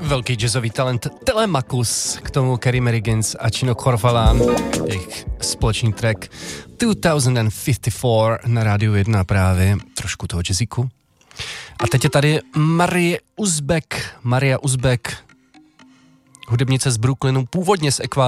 Velký jazzový talent Telemachus, k tomu Kerry Mulligans a Chino Corvalán, jejich společný track 2054 na Rádiu 1 právě, trošku toho jazziku. A teď je tady Maria Uzbek, hudebnice z Brooklynu, původně z Ekvádoru.